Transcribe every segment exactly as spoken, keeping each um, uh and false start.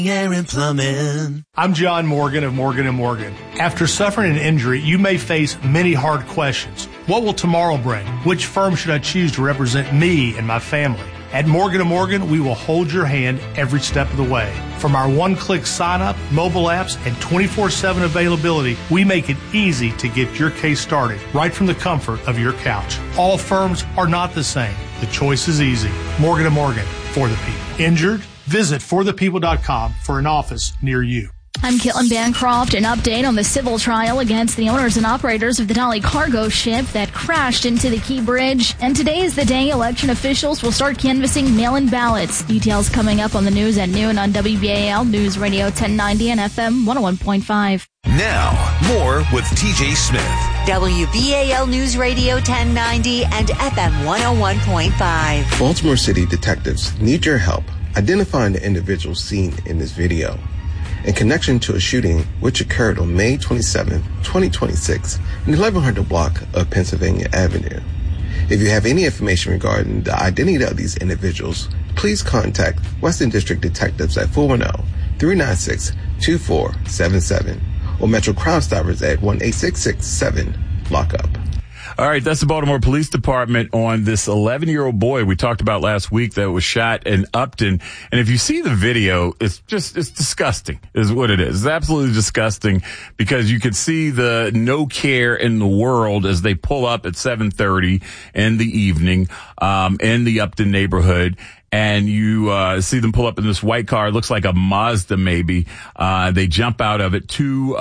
Air and Plumbing. I'm John Morgan of Morgan and Morgan. After suffering an injury, you may face many hard questions. What will tomorrow bring? Which firm should I choose to represent me and my family? At Morgan and Morgan, we will hold your hand every step of the way. From our one-click sign-up, mobile apps, and twenty-four seven availability, we make it easy to get your case started right from the comfort of your couch. All firms are not the same. The choice is easy. Morgan and Morgan, for the people. Injured? Visit for the people dot com for an office near you. I'm Caitlin Bancroft. An update on the civil trial against the owners and operators of the Dolly cargo ship that crashed into the Key Bridge. And today is the day election officials will start canvassing mail-in ballots. Details coming up on the news at noon on W B A L News Radio ten ninety and F M one oh one point five. Now, more with T J Smith. W B A L News Radio ten ninety and F M one oh one point five. Baltimore City detectives need your help identifying the individuals seen in this video in connection to a shooting which occurred on May twenty-seventh, twenty twenty-six in the eleven hundred block of Pennsylvania Avenue. If you have any information regarding the identity of these individuals, please contact Western District Detectives at four one zero, three nine six, two four seven seven or Metro Crime Stoppers at one eight six six seven lockup. All right, that's the Baltimore Police Department on this eleven-year-old boy we talked about last week that was shot in Upton. And if you see the video, it's just, it's disgusting is what it is. It's absolutely disgusting because you can see the no care in the world as they pull up at seven thirty in the evening um, in the Upton neighborhood. And you uh see them pull up in this white car. It looks like a Mazda maybe. Uh They jump out of it. Two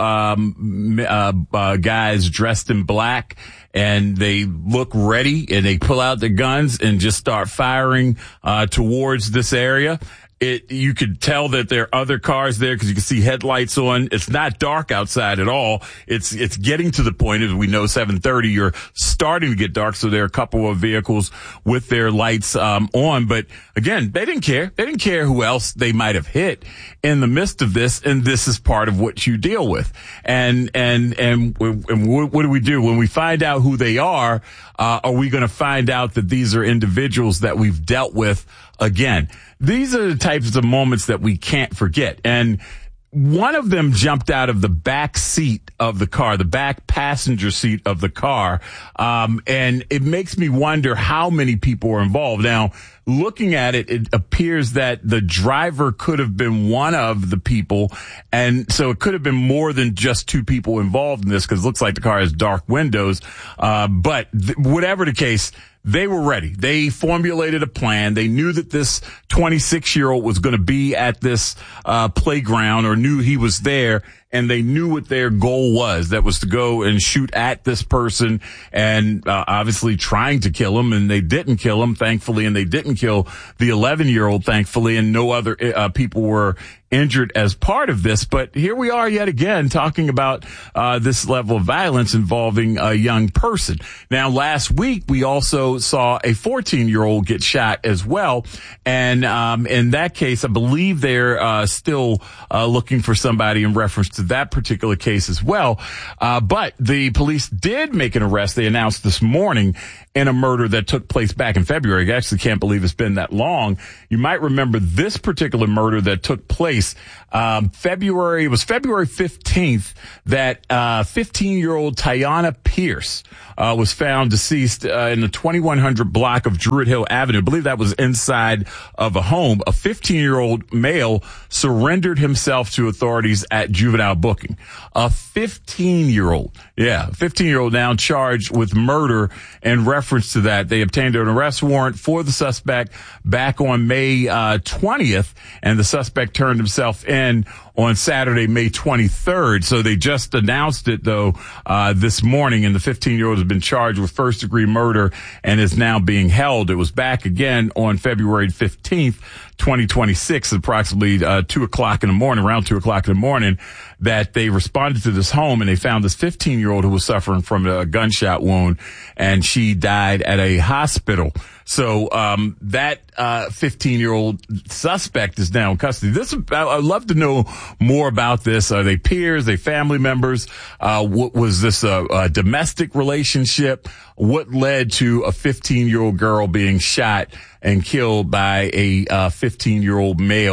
um uh, uh guys dressed in black. And they look ready and they pull out their guns and just start firing uh towards this area. It, you could tell that there are other cars there because you can see headlights on. It's not dark outside at all. It's, it's getting to the point, as we know, seven thirty, you're starting to get dark. So there are a couple of vehicles with their lights, um, on. But again, they didn't care. They didn't care who else they might have hit in the midst of this. And this is part of what you deal with. And, and, and, and what, what do we do when we find out who they are? Uh, are we going to find out that these are individuals that we've dealt with again? These are the types of moments that we can't forget. And one of them jumped out of the back seat of the car, the back passenger seat of the car. Um, and it makes me wonder how many people were involved. Now, looking at it, it appears that the driver could have been one of the people. And so it could have been more than just two people involved in this because it looks like the car has dark windows. Uh, but th- whatever the case, they were ready. They formulated a plan. They knew that this twenty-six-year-old was going to be at this uh playground or knew he was there, and they knew what their goal was. That was to go and shoot at this person and uh, obviously trying to kill him, and they didn't kill him, thankfully, and they didn't kill the eleven-year-old, thankfully, and no other uh, people were injured as part of this. But here we are yet again talking about uh this level of violence involving a young person. Now, last week we also saw a fourteen-year-old get shot as well, and um in that case I believe they're uh still uh looking for somebody in reference to that particular case as well. Uh but the police did make an arrest, they announced this morning, in a murder that took place back in February. I actually can't believe it's been that long. You might remember this particular murder that took place um February, it was February fifteenth that uh fifteen-year-old Tiana Pierce uh was found deceased uh, in the twenty-one hundred block of Druid Hill Avenue. I believe that was inside of a home. A fifteen-year-old male surrendered himself to authorities at juvenile booking. A fifteen-year-old, yeah, fifteen-year-old now charged with murder in reference to that. They obtained an arrest warrant for the suspect back on May uh twentieth, and the suspect turned himself in on Saturday, May twenty-third. So they just announced it, though, uh this morning, and the fifteen-year-old has been charged with first-degree murder and is now being held. It was back again on February fifteenth, twenty twenty-six, approximately uh two o'clock in the morning, around two o'clock in the morning, that they responded to this home, and they found this fifteen-year-old who was suffering from a gunshot wound, and she died at a hospital. So um that uh fifteen-year-old suspect is now in custody. This, I'd love to know more about this. Are they peers? Are they family members? Uh what was this, a, a domestic relationship? What led to a fifteen-year-old girl being shot and killed by a uh fifteen-year-old male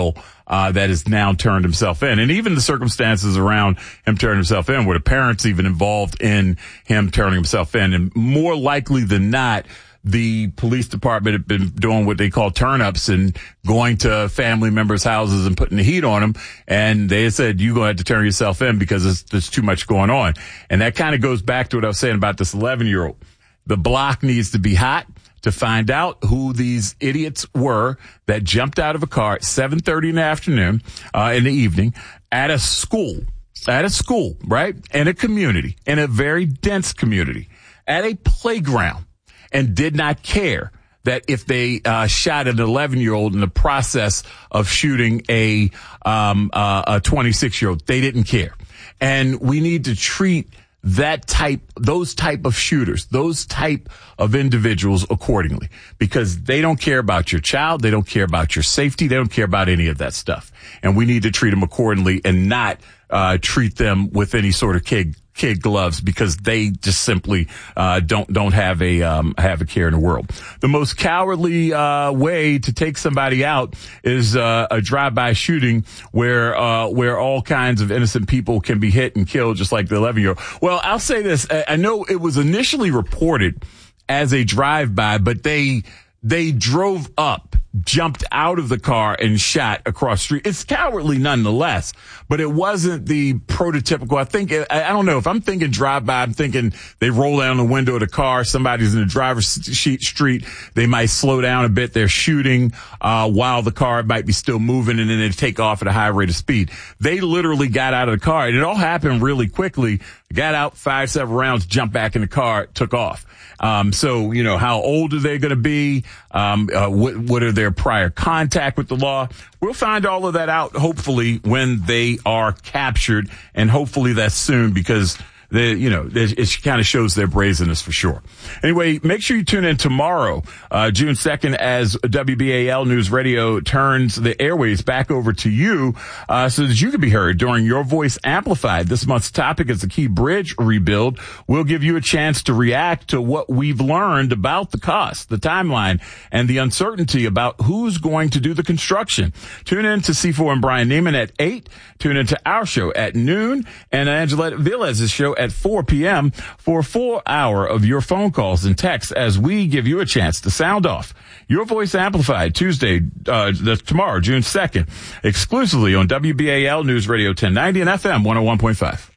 uh, that has now turned himself in. And even the circumstances around him turning himself in, where the parents even involved in him turning himself in. And more likely than not, the police department had been doing what they call turn-ups and going to family members' houses and putting the heat on them. And they said, you're going to have to turn yourself in because there's, there's too much going on. And that kind of goes back to what I was saying about this eleven-year-old. The block needs to be hot to find out who these idiots were that jumped out of a car at seven thirty in the afternoon, uh, in the evening at a school, at a school, right? In a community, in a very dense community, at a playground, and did not care that if they uh, shot an eleven-year-old in the process of shooting a um, uh, a twenty-six-year-old. They didn't care. And we need to treat that type, those type of shooters, those type of individuals accordingly, because they don't care about your child. They don't care about your safety. They don't care about any of that stuff. And we need to treat them accordingly and not uh, treat them with any sort of kid kid gloves, because they just simply uh don't don't have a um have a care in the world. The most cowardly uh way to take somebody out is uh a drive-by shooting where uh where all kinds of innocent people can be hit and killed, just like the eleven-year-old. Well, I'll say this. I know it was initially reported as a drive-by, but they they drove up, jumped out of the car and shot across the street. It's cowardly nonetheless, but it wasn't the prototypical. I think, I don't know, if I'm thinking drive-by, I'm thinking they roll down the window of the car, somebody's in the driver's seat street, they might slow down a bit, they're shooting uh while the car might be still moving, and then they take off at a high rate of speed. They literally got out of the car, and it all happened really quickly. Got out, fired several rounds, jumped back in the car, took off. Um, so, you know, how old are they going to be? Um, uh, what, what are their prior contact with the law? We'll find all of that out, hopefully, when they are captured, and hopefully that's soon, because the, you know, it kind of shows their brazenness for sure. Anyway, make sure you tune in tomorrow, uh, June second, as W B A L News Radio turns the airways back over to you, uh, so that you can be heard during Your Voice Amplified. This month's topic is the Key Bridge rebuild. We'll give you a chance to react to what we've learned about the cost, the timeline, and the uncertainty about who's going to do the construction. Tune in to C four and Brian Neiman at eight. Tune in to our show at noon, and Angela Villas' show at four p.m. for a full hour of your phone calls and texts as we give you a chance to sound off. Your Voice Amplified, Tuesday, uh, tomorrow, June second, exclusively on W B A L News Radio ten ninety and F M one oh one point five.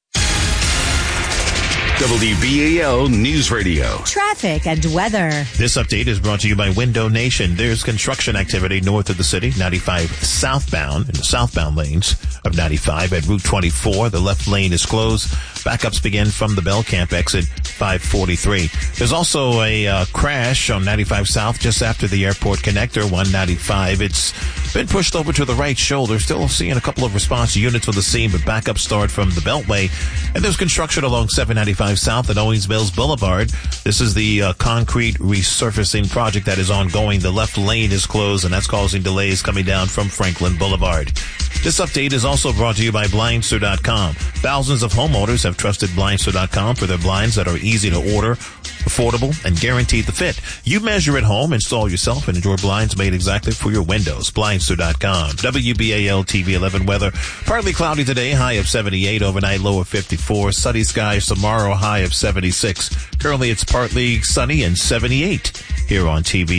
W B A L News Radio. Traffic and weather. This update is brought to you by Window Nation. There's construction activity north of the city, ninety-five southbound, in the southbound lanes of ninety-five at Route twenty-four. The left lane is closed. Backups begin from the Bell Camp exit, five forty-three. There's also a uh, crash on ninety-five South just after the airport connector, one ninety-five. It's been pushed over to the right shoulder. Still seeing a couple of response units on the scene, but backups start from the Beltway. And there's construction along seven ninety-five South at Owings Mills Boulevard. This is the uh, concrete resurfacing project that is ongoing. The left lane is closed, and that's causing delays coming down from Franklin Boulevard. This update is also brought to you by Blindster dot com. Thousands of homeowners have trusted Blindster dot com for their blinds that are easy to order, affordable, and guaranteed to fit. You measure at home, install yourself, and enjoy blinds made exactly for your windows. Blindster dot com. W B A L T V eleven weather. Partly cloudy today, high of seventy-eight. Overnight, low of fifty-four. Sunny skies tomorrow, high of seventy-six. Currently, it's partly sunny and seventy-eight here on T V.